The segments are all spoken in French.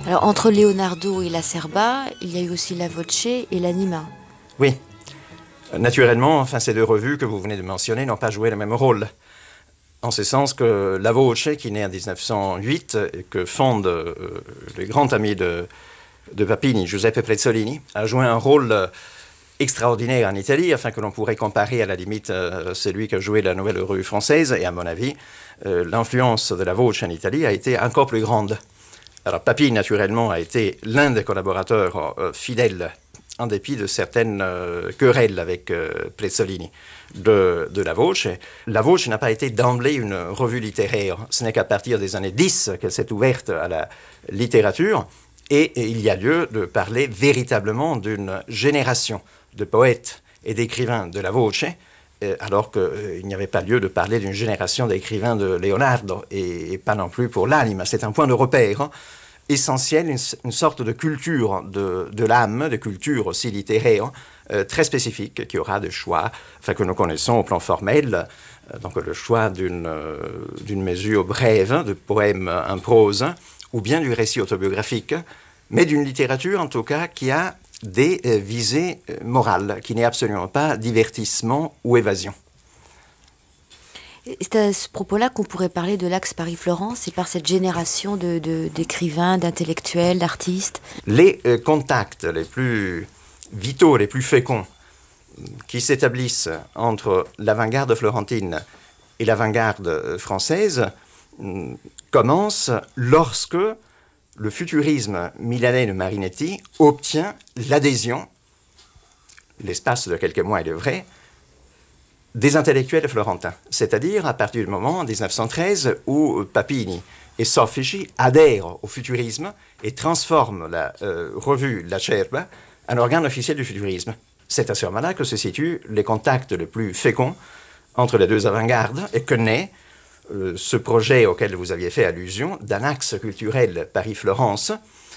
Alors, entre Leonardo et la Serba, il y a eu aussi la Voce et l'Anima. Oui. Naturellement, enfin, ces deux revues que vous venez de mentionner n'ont pas joué le même rôle. En ce sens que la Voce, qui naît en 1908 et que fonde le grand ami de Papini, Giuseppe Prezzolini, a joué un rôle extraordinaire en Italie, afin que l'on pourrait comparer à la limite celui que jouait la Nouvelle Revue française. Et à mon avis, l'influence de la Voce en Italie a été encore plus grande. Alors Papini, naturellement, a été l'un des collaborateurs fidèles, en dépit de certaines querelles avec Prezzolini, de la Voce. La Voce n'a pas été d'emblée une revue littéraire. Ce n'est qu'à partir des années 10 qu'elle s'est ouverte à la littérature. Et il y a lieu de parler véritablement d'une génération de poètes et d'écrivains de la Voce, alors qu'il n'y avait pas lieu de parler d'une génération d'écrivains de Leonardo, et pas non plus pour l'Anima. C'est un point de repère essentiel, une sorte de culture de l'âme, de culture aussi littéraire, très spécifique, qui aura des choix, enfin, que nous connaissons au plan formel, donc le choix d'une mesure brève, de poèmes en prose, ou bien du récit autobiographique, mais d'une littérature en tout cas qui a des visées morales, qui n'est absolument pas divertissement ou évasion. C'est à ce propos-là qu'on pourrait parler de l'axe Paris-Florence, et par cette génération d'écrivains, d'intellectuels, d'artistes. Les contacts les plus vitaux, les plus féconds, qui s'établissent entre l'avant-garde florentine et l'avant-garde française, commencent lorsque le futurisme milanais de Marinetti obtient l'adhésion, l'espace de quelques mois il est vrai, des intellectuels florentins. C'est-à-dire à partir du moment, en 1913, où Papini et Soffici adhèrent au futurisme et transforment la revue La Cerba en organe officiel du futurisme. C'est à ce moment-là que se situent les contacts les plus féconds entre les deux avant-gardes et que naît ce projet auquel vous aviez fait allusion d'un axe culturel Paris-Florence,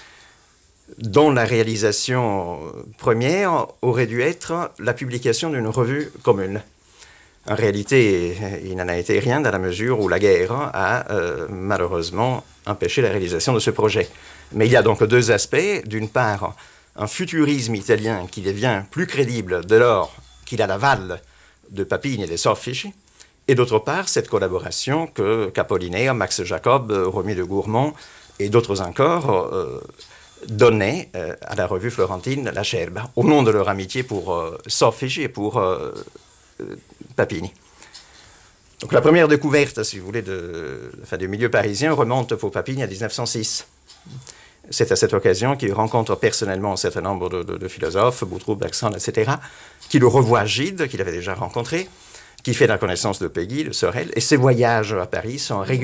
dont la réalisation première aurait dû être la publication d'une revue commune. En réalité, il n'en a été rien dans la mesure où la guerre a malheureusement empêché la réalisation de ce projet. Mais il y a donc deux aspects. D'une part, un futurisme italien qui devient plus crédible dès lors qu'il a l'aval de Papini et de Soffici, et d'autre part, cette collaboration que qu'Apollinaire, Max Jacob, Romy de Gourmont et d'autres encore donnaient à la revue florentine La Cerba, au nom de leur amitié pour Soffici et pour Papini. Donc la première découverte, si vous voulez, du milieu parisien remonte pour Papini à 1906. C'est à cette occasion qu'il rencontre personnellement un certain nombre de philosophes, Boutroux, Bergson, etc., qui le revoit Gide, qu'il avait déjà rencontré, qui fait la connaissance de Peggy, de Sorel, et ses voyages à Paris sont réguliers.